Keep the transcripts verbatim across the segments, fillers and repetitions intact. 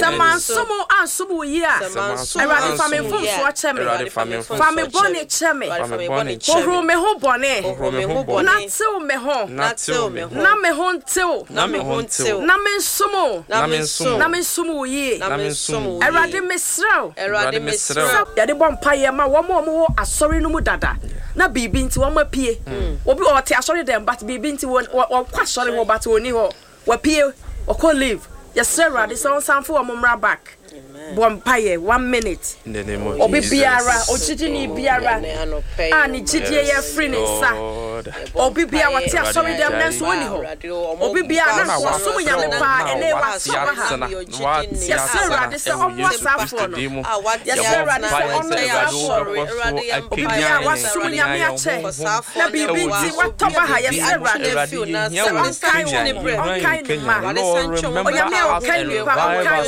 Sama sumo and sumo ya. Erade family fun so cheme. Family bone cheme. Ohro me ho bone. Na till me ho. Na till me ho. Na me ho till. Na me ho till. Na me sumo. Na me sumo. Na me sumo ye. Na me sumo. Erade mesraw. Erade mesraw. Ya de bom paye ma wo mo mo asori no mu dada. Na bibi nti wo ma pie. Obi o te asori dem but bibi nti wo kwa asori wo but oni ho. Wa pie o ko live. Yes Erade so sanfo wo mra back. Bompaye one minute. In the name of Obi Jesus. biara, ojiji ni biara. Ah ni jidie ye free ni sa. Obi biara wati asori dem na so oni ho. Obi biara na so so nyame pa ene wa so ha. Yes Erade se omo asafo no. Yes Erade se omo asori. Obi biara wa so nyame ache. Na bibi nti watoba ha yes Erade feel na se onkai wo onkai ni ma. Onyame onkai ni pa onkai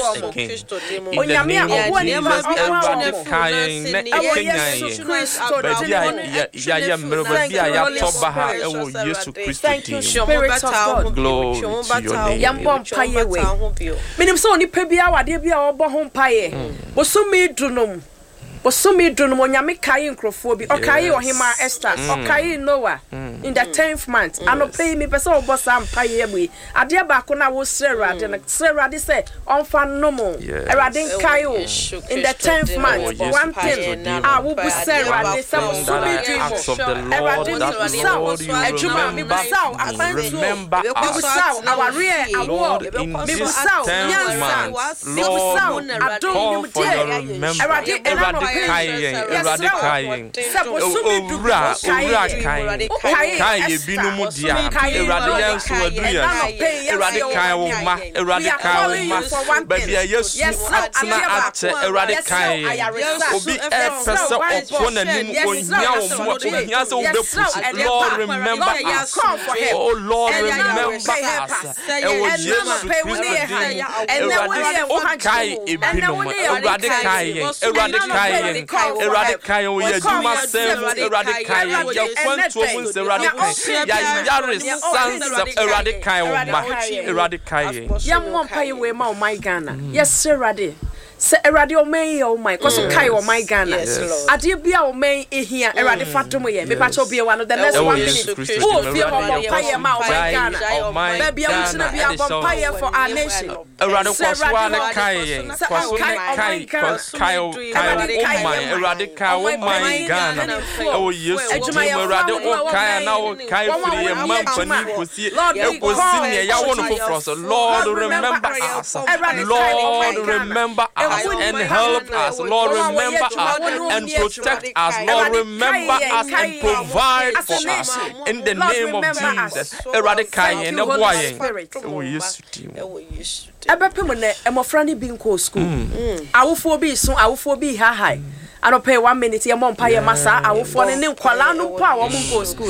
wo. Onyame owo ni ma Erade kayen na ekenya baabi ya ya mmerba bia ya toba ha ewo Yesu Kristo din. Spirit of God. Glory to your name. Yambom paye we. Minim so oni pa bia wade bia obo ho paye. Bosumi dunom. Bosumi dunom onyame kaye nkrofo bi. Okaye ohima Esther. Okaye Noah in the tenth month. Anope mi pese obo sam paye we. Ade ba ko na wo Serade na Serade say onfa nomo. Erade kayo in the tenth month. One thing ah wo bu Serade say bosumi dunom. Erade mi saw ejuma mi saw afanso. Remember mi saw aware awo. Mi saw nyansa. Mi saw adon mi die. Erade enano kayen Erade kayen owura owura kayen kayen binu dia Erade yanso aduya Erade kayen wo ma Erade kayen wo ma baby Yesu atena ate Erade kayen obi efese opona nim ohia wo mo ohia se wo bepusi Lord remember us oh Lord remember us ewo Yesu Kristo Erade okaye ebinu Erade kayen Erade kayen Erade kayen we aduma sem Erade kayen ya kwanto mu se Erade kayen ya yare sansa Erade kayen ma Erade kayen yam won paye we ma o my Ghana yes Erade se Erade o men o my cause kai o my Ghana ade bia o men ehia Erade fatom ye me pa cho bia wa no the next one minute who feel o paye ma o my Ghana baby I want to be a paye for our nation Erade kwaswa na kayen kwaso na kai kai o kai my Erade kai o my Ghana oh Yesu di Erade o kai na o kai free e man pani kosi e kosi ne ya wono foforo Lord remember us Lord remember us and help us Lord remember us and protect us Lord remember us and provide for us in the name of Jesus Erade kai and boy oh Yesu di ebepem ne emofra ne bi nko school awofo bi so awofo bi ha hai I pay one minute ye mom paye masa awofo ne nkwala no po a wo nko school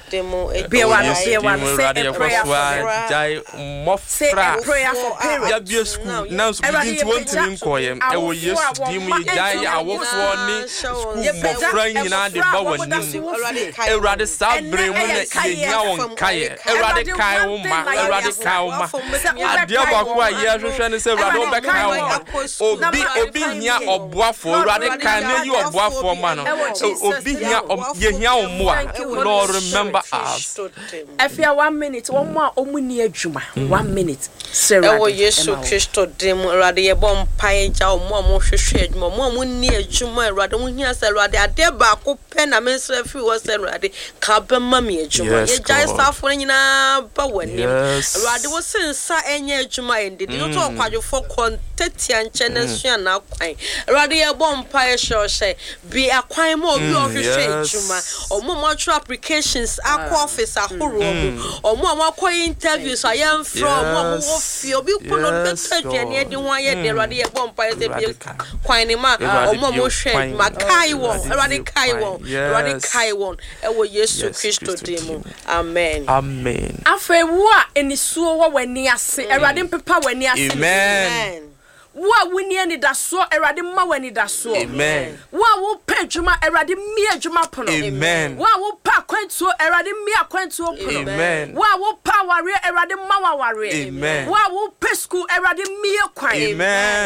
no be one be one say a prayer for jai mofra prayer for parents ya bi school now so begin to want to nkoyem e wo Yesu di mu jai awofo ne school mofra nyina de ba wanim Erade sabre mu ne yehia won kaye Erade kai wo ma Erade kai wo ma ade ba ko a ye hwehwe ne se Erade wo be kai wo ma obi obi nya oboafo Erade kai you are boy for man. Obi here ye here on more. Lord remember us. If you one minute, one more omuni adwuma. One minute. Sarah. Ewo Yesu Kristo dem Erade ye bom pae ja o mo mo hwehwe adwuma. Mo mo ni adwuma Erade mo hia se Erade ade ba ko pe na mensra fi wo se Erade ka ba ma me adwuma. Ye jai safo nyina ba wani. Erade wo sensa enye adwuma ende. No to kwadwofo kontatia nche na sua na kwan. Erade ye bom pae sho say be akwan mo obi office juma omo mo try applications akwa office ahoro omo mo akwa interviews ayam from omo wo fi obi kuno better journey edi ho aye de Erade ye bompa say be kwan ni ma omo mo hwe ma kai won Erade kai won Erade kai won e wo Yesu Kristo dem amen amen afa wo a enisuo wo wani ase Erade mpepa wani ase amen wa wuni ani daso Erade ma wani daso amen wa wo pedwuma Erade mi adwuma pono amen wa wo pa kwantuo Erade mi akwantuo pono amen wa wo pa ware Erade ma wa ware amen wa wo pe school Erade mi kwan amen